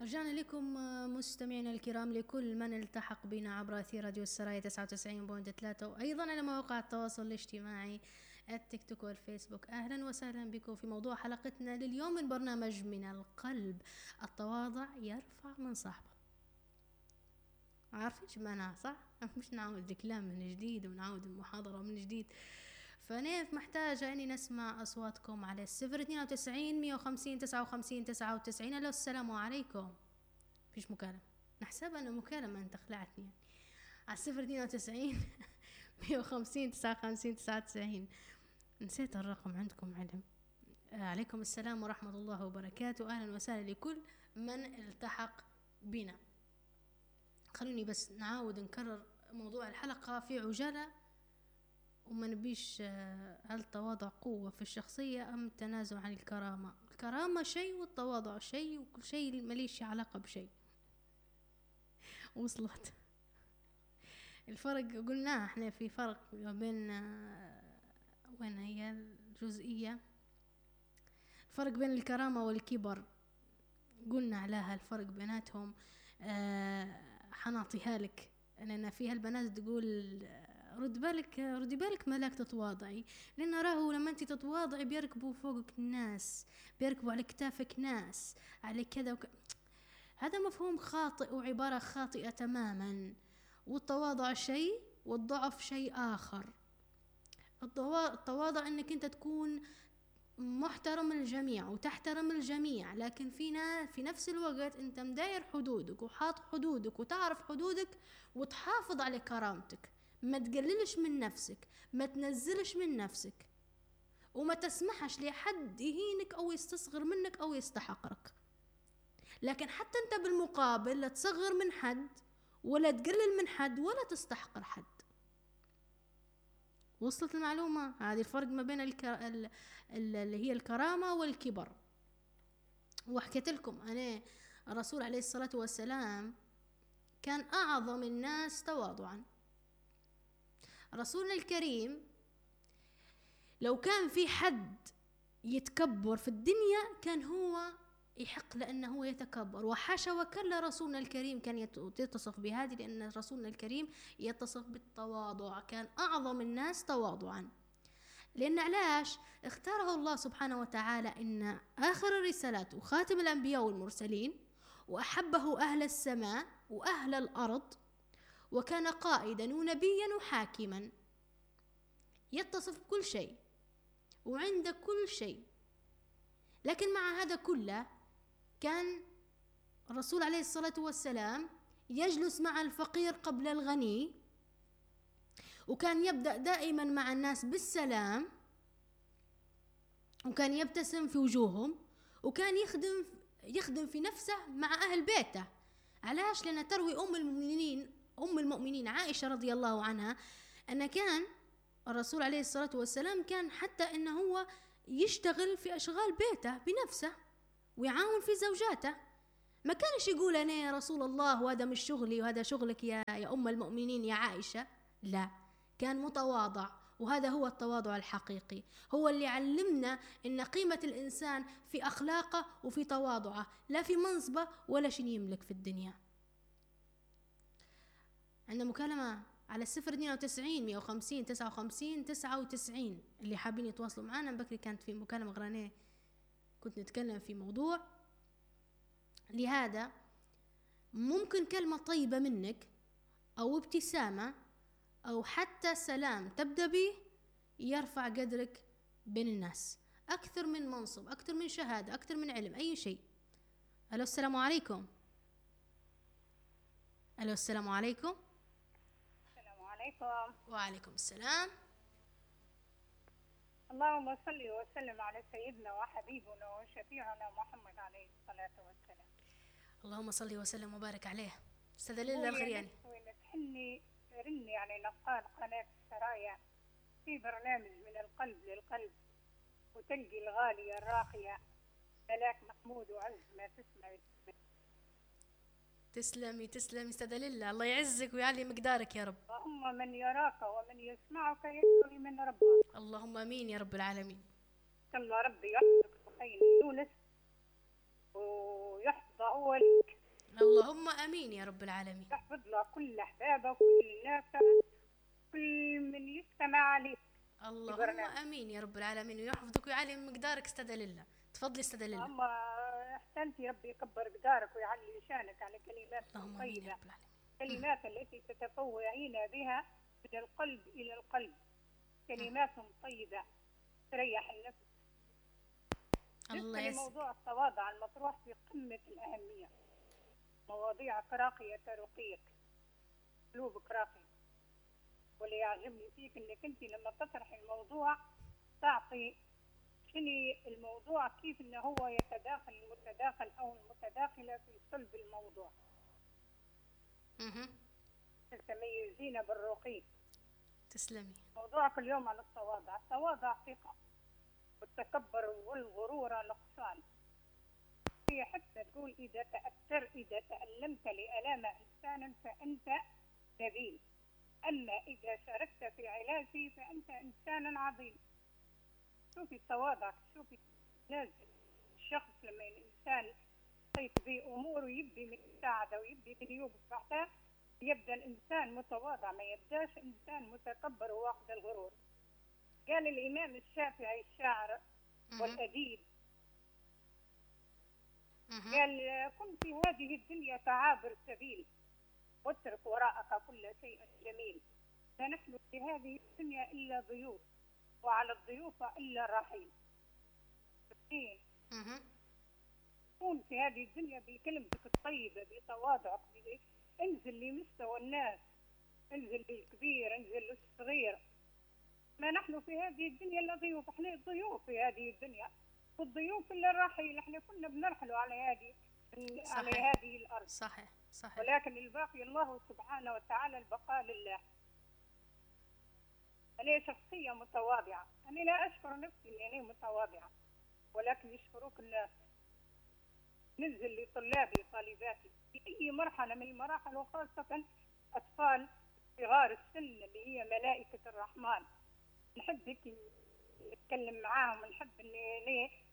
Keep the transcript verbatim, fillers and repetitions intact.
رجعنا لكم مستمعينا الكرام، لكل من التحق بنا عبر أثير راديو السرايا تسعة وتسعين فاصلة ثلاثة، وأيضا على مواقع التواصل الاجتماعي التيك توك والفيسبوك. أهلا وسهلا بكم في موضوع حلقتنا لليوم من برنامج من القلب. التواضع يرفع من صاحبه. عارفين شو معناها صح؟ مش نعاود الكلام من جديد ونعاود المحاضرة من جديد. فأنا محتاجة أني نسمع أصواتكم على الصفر اثنين وتسعين مية وخمسين تسعة وخمسين تسعة وتسعين. ألو السلام عليكم. فيش مكالمة، نحسب أنه مكالمة أنت خلعتني يعني. على الصفر اثنين وتسعين مية وخمسين تسعة وخمسين تسعة وتسعين. نسيت الرقم، عندكم علم. عليكم السلام ورحمة الله وبركاته. أهلا وسهلا لكل من التحق بنا. خلوني بس نعاود نكرر موضوع الحلقة في عجالة، وما نبيش هل التواضع قوة في الشخصية أم تنازع عن الكرامة. الكرامة شيء والتواضع شيء، وكل شيء مليش علاقة بشيء. وصلت الفرق؟ قلناه احنا في فرق بين، وين هي الجزئية، الفرق بين الكرامة والكبر. قلنا عليها الفرق بيناتهم. أه حنعطيها لك، لأن فيها البنات تقول رد بالك ردي بالك ملاك تتواضعي، لأن راهو لما أنت تتواضعي بيركبوا فوقك ناس، بيركبوا على كتافك ناس على كذا وك... هذا مفهوم خاطئ وعبارة خاطئة تماما. والتواضع شيء والضعف شيء آخر. التواضع أنك أنت تكون محترم الجميع وتحترم الجميع، لكن في في نفس الوقت أنت مداير حدودك وحاط حدودك وتعرف حدودك وتحافظ على كرامتك. ما تقللش من نفسك، ما تنزلش من نفسك، وما تسمحش لحد يهينك أو يستصغر منك أو يستحقرك. لكن حتى أنت بالمقابل لا تصغر من حد ولا تقلل من حد ولا تستحقر حد. وصلت المعلومة؟ هذه الفرق ما بين الك... ال... ال... اللي هي الكرامة والكبر. وحكيت لكم أنا الرسول عليه الصلاة والسلام كان أعظم الناس تواضعا. رسولنا الكريم لو كان في حد يتكبر في الدنيا كان هو يحق لأنه هو يتكبر، وحاشا وكلا رسولنا الكريم كان يتصف بهذه، لأن رسولنا الكريم يتصف بالتواضع، كان أعظم الناس تواضعا. لأن علاش اختاره الله سبحانه وتعالى إن آخر الرسالات وخاتم الأنبياء والمرسلين، وأحبه أهل السماء وأهل الأرض، وكان قائدا ونبيا وحاكما، يتصف بكل شيء وعند كل شيء. لكن مع هذا كله كان الرسول عليه الصلاة والسلام يجلس مع الفقير قبل الغني، وكان يبدأ دائما مع الناس بالسلام، وكان يبتسم في وجوههم، وكان يخدم يخدم في نفسه مع أهل بيته. علاش؟ لأن تروي أم المؤمنين أم المؤمنين عائشة رضي الله عنها أن كان الرسول عليه الصلاة والسلام كان حتى أنه هو يشتغل في أشغال بيته بنفسه ويعاون في زوجاته. ما كانش يقول أنا يا رسول الله وهذا مش شغلي وهذا شغلك يا, يا أم المؤمنين يا عائشة. لا، كان متواضع، وهذا هو التواضع الحقيقي. هو اللي علمنا إن قيمة الإنسان في أخلاقه وفي تواضعه، لا في منصبه ولا شيء يملك في الدنيا. عندنا مكالمة على الصفر اثنين وتسعين مية وخمسين تسعة وخمسين تسعة وتسعين. اللي حابين يتواصلوا معنا. بكري كانت في مكالمة غرانية كنت نتكلم في موضوع، لهذا ممكن كلمة طيبة منك أو ابتسامة أو حتى سلام تبدأ به يرفع قدرك بين الناس أكثر من منصب، أكثر من شهادة، أكثر من علم، أي شيء. ألو السلام عليكم. ألو السلام عليكم. السلام عليكم. وعليكم السلام. اللهم صل وسلم على سيدنا وحبيبنا وشفيعنا محمد عليه الصلاة والسلام. اللهم صل وسلم وبارك عليه. أستاذة ليلى الغرياني. تحني رني على نقال قناة السرايا في برنامج من القلب للقلب، وتلقي الغالية الراقية ملاك محمود وعز ما تسمعي. تسلمي تسلمي أستاذة ليلى، الله يعزك ويعلي مقدارك يا رب. اللهم من يراك ومن يسمعك يسمع من ربك. اللهم امين يا رب العالمين. الله ربي يحفظك بخير يونس ويحفظ أولك اللهم امين يا رب العالمين. يحفظ له كل احبابه وكل الناس، كل من يستمع عليك. اللهم امين يا رب العالمين، ويحفظك ويعلي من مقدارك. استدل الله، تفضلي استدل الله. اما احسنتي، ربي يكبر قدارك ويعلي لسانك على كلمات اللهم امين يا طيبه، رب العالمين. كلمات التي تتفوعين بها من القلب الى القلب، كلمات طيبه تريح النفس. الله بالنسبه يسعدك. لموضوع التواضع المطروح في قمه الاهميه، مواضيعك راقيه رقيك، قلوبك راقي. واللي يعجبني فيك انك انت لما تطرحي الموضوع تعطي شنو الموضوع، كيف انه هو يتداخل المتداخل او المتداخله في صلب الموضوع. اها تتميزين بالرقي. تسلمي. موضوعك اليوم عن التواضع. التواضع ثقه، والتكبر والغرور نقصان. هي حتى تقول اذا تاثر اذا تالمت لالام انسان فانت نبيل، اما اذا شاركت في علاجه فانت انسان عظيم. شوفي التواضع، شوفي نازل الشخص لما الانسان يحيط باموره يبدي من المساعده ويبدي من يوقف تحته، يبدا الانسان متواضع، ما يبداش انسان متكبر وواخذ الغرور. قال الامام الشافعي الشاعر والاديب، قال كن في هذه الدنيا كعابر سبيل، واترك وراءك كل شيء جميل. لا نحن في هذه الدنيا الا ضيوف، وعلى الضيوف الا الرحيل. كون في هذه الدنيا بكلمتك الطيبه، بتواضعك، انزل لمستوى الناس، انزل للكبير، انزل للصغير. ما نحن في هذه الدنيا الا ضيوف، احنا ضيوف في هذه الدنيا، والضيوف الا الرحيل. احنا كنا بنرحلوا على هذه على هذه الارض. صحيح صحيح. ولكن الباقي الله سبحانه وتعالى، البقاء لله. أنا شخصية متواضعة، أنا لا أشكر نفسي أني متواضعة، ولكن يشكروك الناس. ننزل لطلابي طالباتي في أي مرحلة من المراحل، وخاصة أطفال صغار السن اللي هي ملائكة الرحمن، نحب هيك نتكلم معاهم، نحب أني